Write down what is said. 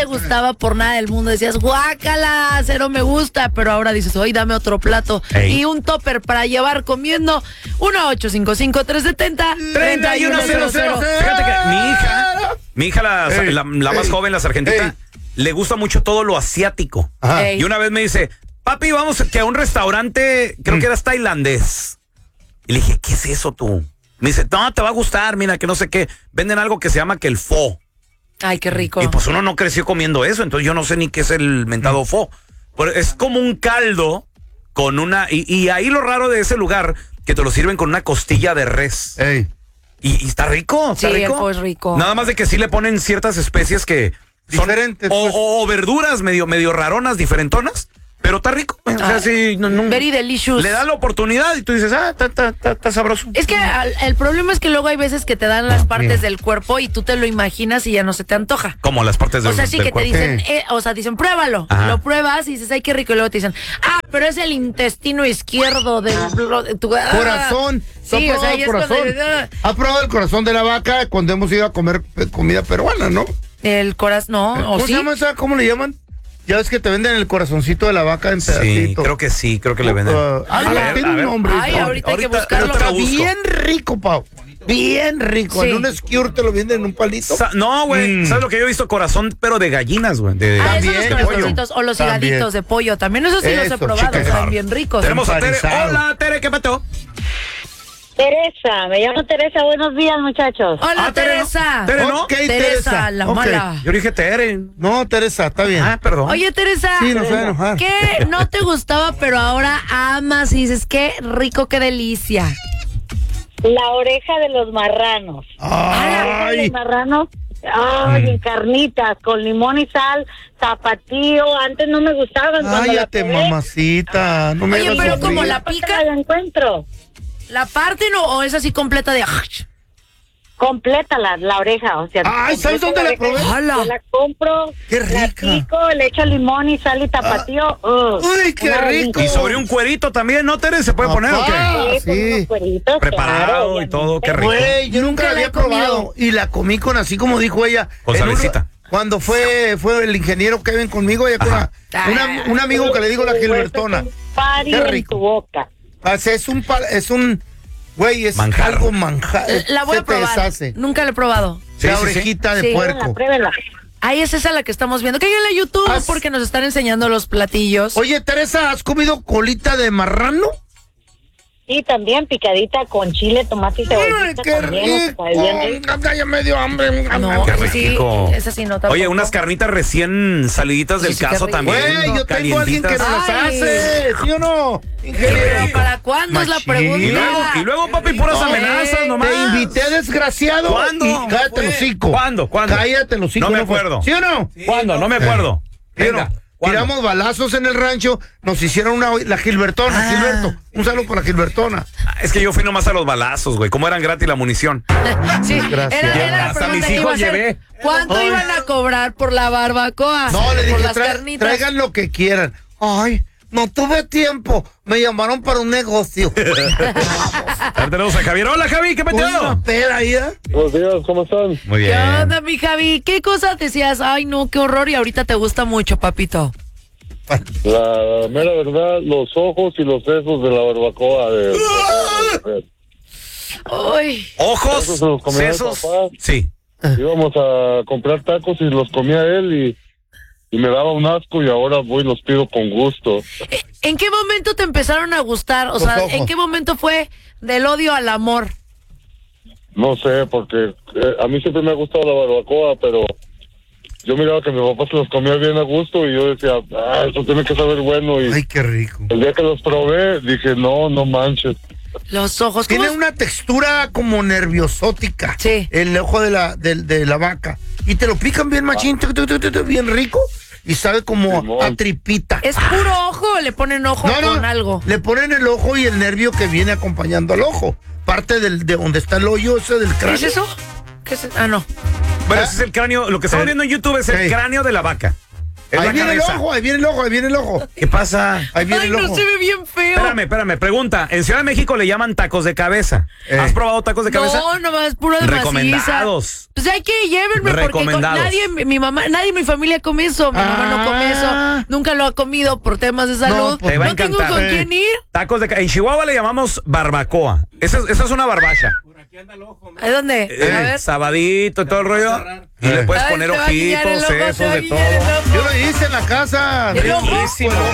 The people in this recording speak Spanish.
te gustaba por nada del mundo. Decías, guácala, cero me gusta. Pero ahora dices, hoy dame otro plato. Ey. Y un topper para llevar comiendo. 1-855-370-3100. Fíjate que mi hija la más joven, la sargentita, le gusta mucho todo lo asiático. Ey. Y una vez me dice, papi, vamos que a un restaurante, creo que era tailandés. Y le dije, ¿qué es eso tú? Me dice, no, te va a gustar, mira, que no sé qué. Venden algo que se llama que el pho. Ay, qué rico. Y pues uno no creció comiendo eso, entonces yo no sé ni qué es el mentado pho. Pero es como un caldo con una... Y ahí lo raro de ese lugar, que te lo sirven con una costilla de res. Ey. Y está rico, está Sí, rico. el pho es rico. Nada más de que sí le ponen ciertas especies que son Diferentes, pues. o verduras medio raronas, diferentonas, pero está rico. O sea, sí, Very delicious. le das la oportunidad y tú dices, está sabroso. Es que el problema es que luego hay veces que te dan las partes del cuerpo y tú te lo imaginas y ya no se te antoja. Como las partes del O sea, sí del que te cuerpo. dicen, dicen, pruébalo. Ajá. Lo pruebas y dices, ay, qué rico. Y luego te dicen, pero es el intestino izquierdo de tu Corazón. Sí, ¿Has o sea, probado y es corazón? cuando- ¿Has probado el corazón de la vaca cuando hemos ido a comer comida peruana, no? El corazón, no, ¿o ¿Cómo se sí? llama esa? ¿Cómo le llaman? Ya ves que te venden el corazoncito de la vaca en Sí, pedacitos. creo que le venden. Tiene un nombre. Ay, ahorita hay que buscarlo. Está lo busco. bien rico, Pau. Bien rico. Sí. En un skewer te lo venden en un palito. No, güey, ¿sabes lo que yo he visto? Corazón, pero de gallinas, güey. Esos También, los de pollo. corazoncitos o los También. higaditos de pollo. También esos sí los he Eso, probado. chicken Están heart. bien ricos. Tenemos a Tere. Empanizado. Hola, Tere, ¿qué pasó? Teresa, me llamo Teresa, buenos días muchachos. Hola, Tere, ¿no? Teresa. Tere, ¿no? Ok, Teresa, la Ok. mala. Yo dije Tere. No, Teresa, está bien. Perdón. Oye, Teresa. Sí, no se va a enojar. ¿Qué no te gustaba, pero ahora amas y dices, qué rico, qué delicia? La oreja de los marranos. La oreja de los Ay, marranos, en carnitas, con limón y sal, zapatillo. Antes no me gustaban. cuando la cállate, probé, mamacita. No me Oye, hagas pero sufrir. como la ¿dónde pica, la encuentro? ¿la parten o es así completa de... Completa la oreja, o sea. Ay, ¿sabes completa dónde la oreja. probé? ¡Hala! Yo la compro, ¡Qué la rica! pico, le echo limón y sal y tapatío. ¡Uy, qué una rico! Y sobre un cuerito también, ¿no, Tere? ¿Se puede poner o qué? Ah, Sí, con sí. unos cueritos, Preparado claro, y todo, qué rico. Güey, yo nunca la la había he comido. probado. Y la comí con así como dijo ella. Con en salecita. Cuando fue el ingeniero Kevin conmigo, ella con un amigo que le digo la Gilbertona. Pario Qué en rico. tu boca. Güey, es Manjar. algo manjar. La voy Se a te probar. deshace. Nunca la he probado. Sí, La sí, sí. orejita de Sí. puerco. Pruébela. Ahí es esa la que estamos viendo. Cáiganle a YouTube Haz- porque nos están enseñando los platillos. Oye, Teresa, ¿has comido colita de marrano? Sí, también picadita con chile, tomate y ¡Ay, cebollita. qué también, o sea, bien rico. rico! Anda, ya me dio hambre. No, Qué esa sí, rico. esa sí no tampoco. Oye, unas carnitas recién saliditas del Sí, qué caso rico. también. Güey, yo tengo a alguien que nos las Ay. hace, ¿sí o no? Ingeniero. ¿Pero para cuándo es la Machín. pregunta? Y luego, papi, puras No, amenazas nomás. Te invité, desgraciado. ¿Cuándo? Y cállate los hocico. ¿Cuándo? Cállate los hocico. No me fue. acuerdo. ¿Sí o no? ¿Cuándo? No me acuerdo. ¿Sí o no? Venga, ¿cuándo? Tiramos balazos en el rancho, nos hicieron la Gilbertona, Gilberto. Un saludo para la Gilbertona. Es que yo fui nomás a los balazos, güey. ¿Cómo eran gratis la munición? Sí, Gracias. era la Hasta pregunta mis que hijos iba a hacer. llevé. ¿Cuánto Ay. iban a cobrar por la barbacoa? No, le por dije, las carnitas. traigan lo que quieran. Ay, no tuve tiempo. Me llamaron para un negocio. Ahora tenemos a Javier. Hola, Javi, ¿qué Una metido? peda ahí, ¿eh? Buenos días, ¿cómo están? Muy ¿Qué onda, mi Javi? ¿Qué cosas decías? Ay, no, qué horror, y ahorita te gusta mucho, papito. La mera verdad, los ojos y los sesos de la barbacoa. Uy, Ojos, Esos se los comía el sesos. papá. Sí. Íbamos a comprar tacos y los comía él y me daba un asco y ahora voy y los pido con gusto. ¿en qué momento te empezaron a gustar? O Los sea, ojos. ¿en qué momento fue del odio al amor? No sé, porque a mí siempre me ha gustado la barbacoa, pero yo miraba que mi papá se los comía bien a gusto y yo decía, eso tiene que saber bueno. Y Ay, qué rico. el día que los probé, dije, no manches. Los ojos. ¿cómo Tiene es? una textura como nerviosótica. Sí. El ojo de la vaca. Y te lo pican bien machín, bien rico. Y sabe como Simón. a tripita. ¿Es puro ojo o le ponen ojo con algo? Le ponen el ojo y el nervio que viene acompañando al ojo. Parte de donde está el hoyo ese del ¿Qué cráneo. es eso? ¿Qué es eso? Ah, no. Bueno, ese es el cráneo. Lo que estamos viendo en YouTube es el Sí. cráneo de la vaca. Es Ahí la viene cabeza. el ojo, ahí viene el ojo, ahí viene el ojo. ¿Qué pasa? Ahí viene Ay, el no ojo. se ve bien feo. Espérame, pregunta. En Ciudad de México le llaman tacos de cabeza. ¿Has probado tacos de cabeza? No, nomás puro de maciza. Recomendados. Pues hay que llévenme porque Recomendados. nadie en mi familia come eso. Mi mamá no come eso. Nunca lo ha comido por temas de salud. pues, te va a no tengo encantar. con quién ir. Tacos de En Chihuahua le llamamos barbacoa. Esa es una barbacha. ¿A dónde? A ver. Sabadito y todo el rollo. Y le puedes Ay, poner te va a guiñar el ojitos, ojo, te sesos, va a de guiñar el todo. ojo. Yo lo hice en la casa. ¿El ojo? Riquísimo.